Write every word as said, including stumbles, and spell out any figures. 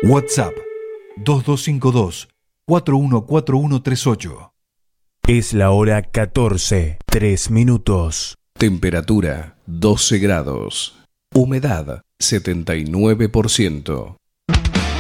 WhatsApp dos dos cinco dos, cuatro uno cuatro uno tres ocho. Es la hora catorce, tres minutos. Temperatura doce grados. Humedad setenta y nueve por ciento.